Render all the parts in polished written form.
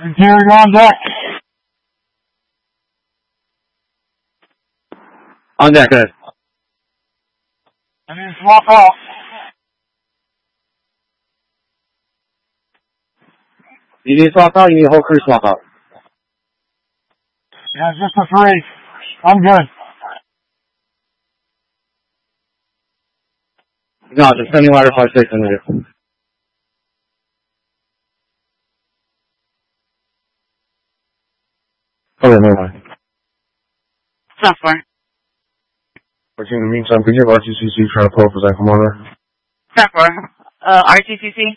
Interior on deck. On deck, good. I need to swap out. You need to swap out? You need a whole crew swap out? Yeah, just a 3. I'm good. No, just sending ladder 5-6 in there. Okay, never mind. Software. In the meantime, could you have RTCC trying to pull up his ankle monitor? Software. RTCC.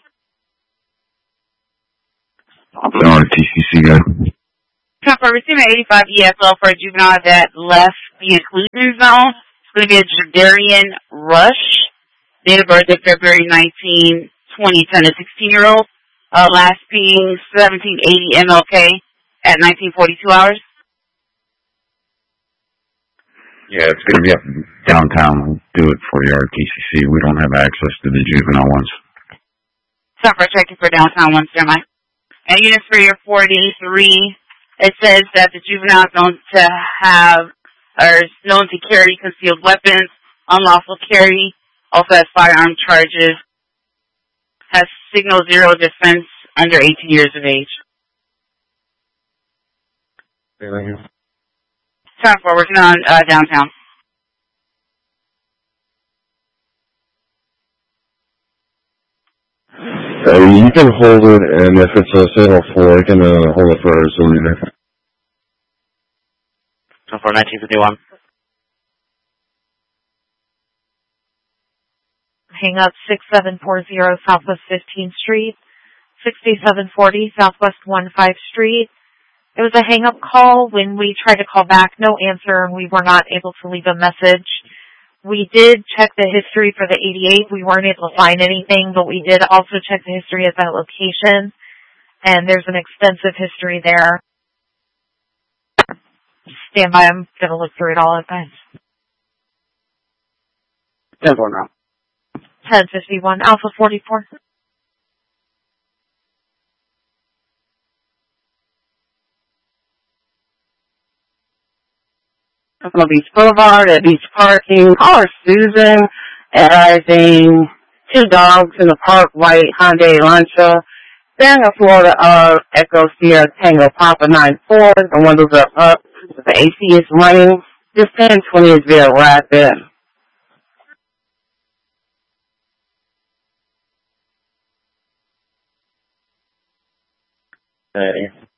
RTCC guy. Software. Receiving 85 ESL for a juvenile that left the inclusion zone. It's going to be a Jadarian Rush. Date of birth is February 19, 2010. A 16-year-old. Last being 1780 MLK at 1942 hours. Yeah, it's going to be up downtown. We'll do it for your RTCC. We don't have access to the juvenile ones. Software checking for downtown ones, Jeremiah. And units for your 43, it says that the juvenile is known to have, or is known to carry concealed weapons, unlawful carry, also has firearm charges, has signal 0 defense under 18 years of age. Okay, thank you. Time for working on downtown. You can hold it, and if it's a signal 4, you can hold it for a cylinder. So for 1951. Hang up 6740 Southwest 15th Street, 6740 Southwest 15 Street. It was a hang-up call. When we tried to call back, no answer, and we were not able to leave a message. We did check the history for the 88. We weren't able to find anything, but we did also check the history of that location, and there's an extensive history there. Stand by. I'm going to look through it all at once. 10-4 now. 1051 Alpha 44. Buffalo Beach Boulevard at Beach Parking. Caller Susan advising 2 dogs in the park, white Hyundai Elantra. Daniel Florida Echo Sierra Tango Papa 94. The windows are up. The AC is running. This 1020 is very rapid. Hey.